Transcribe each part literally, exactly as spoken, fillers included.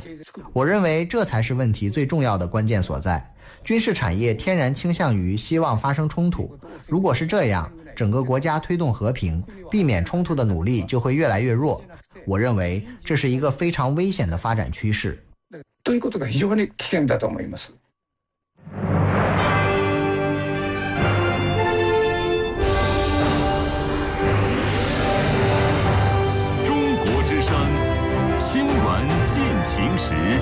我认为这才是问题最重要的关键所在。军事产业天然倾向于希望发生冲突，如果是这样，整个国家推动和平、避免冲突的努力就会越来越弱。我认为这是一个非常危险的发展趋勢。 ということが非常に危険だと思います。 中国之声，新闻进行时。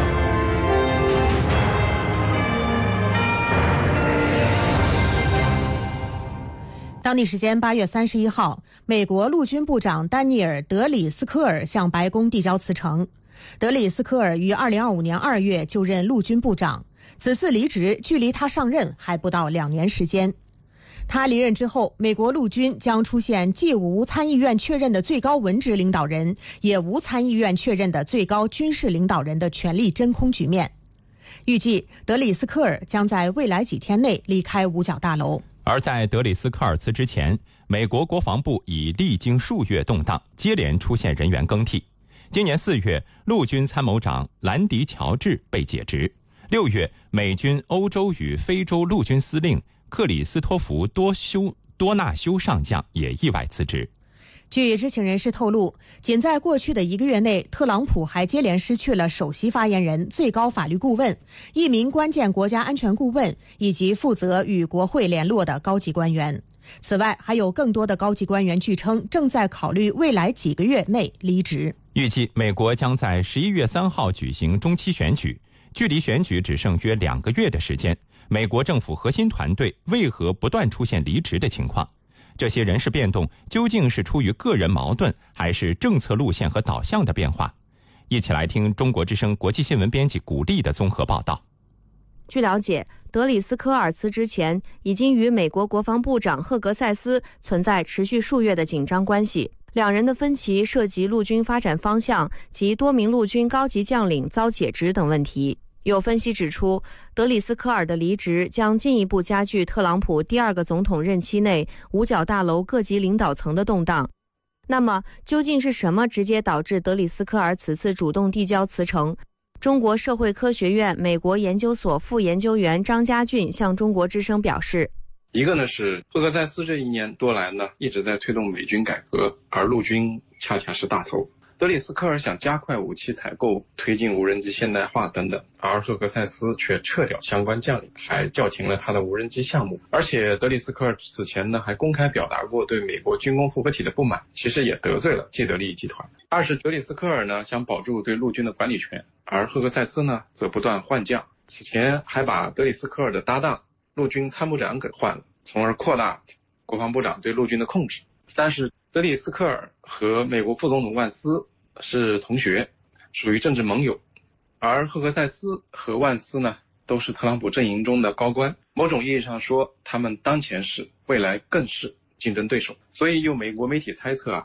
当地时间八月三十一号，美国陆军部长丹尼尔·德里斯科尔向白宫递交辞呈。德里斯科尔于二零二五年二月就任陆军部长，此次离职距离他上任还不到两年时间。他离任之后，美国陆军将出现既无参议院确认的最高文职领导人，也无参议院确认的最高军事领导人的权力真空局面。预计德里斯科尔将在未来几天内离开五角大楼。 而在德里斯科尔辞职前，美国国防部已历经数月动荡，接连出现人员更替。今年四月，陆军参谋长兰迪·乔治被解职；六月，美军欧洲与非洲陆军司令克里斯托弗·多修多纳修上将也意外辞职。 据知情人士透露，仅在过去的一个月内，特朗普还接连失去了首席发言人、最高法律顾问、一名关键国家安全顾问以及负责与国会联络的高级官员。此外，还有更多的高级官员据称正在考虑未来几个月内离职。 预计美国将在十一月三号举行中期选举，距离选举只剩约两个月的时间。美国政府核心团队为何不断出现离职的情况？这些人事变动究竟是出于个人矛盾，还是政策路线和导向的变化？一起来听中国之声国际新闻编辑古丽的综合报道。 据了解，德里斯科尔辞职前已经与美国国防部长赫格塞斯存在持续数月的紧张关系，两人的分歧涉及陆军发展方向及多名陆军高级将领遭解职等问题。有分析指出，德里斯科尔的离职将进一步加剧特朗普第二个总统任期内五角大楼各级领导层的动荡。那么，究竟是什么直接导致德里斯科尔此次主动递交辞呈？中国社会科学院美国研究所副研究员张家俊向中国之声表示， 一个呢是赫格塞斯这一年多来呢一直在推动美军改革，而陆军恰恰是大头。德里斯科尔想加快武器采购，推进无人机现代化等等，而赫格塞斯却撤掉相关将领，还叫停了他的无人机项目。而且德里斯科尔此前呢还公开表达过对美国军工复合体的不满，其实也得罪了既得利益集团。二是德里斯科尔呢想保住对陆军的管理权，而赫格塞斯呢则不断换将，此前还把德里斯科尔的搭档陆军参谋长给换了，从而扩大国防部长对陆军的控制。三是德里斯科尔和美国副总统万斯是同学，属于政治盟友，而赫格塞斯和万斯呢都是特朗普阵营中的高官，某种意义上说他们当前是未来更是竞争对手。所以有美国媒体猜测啊，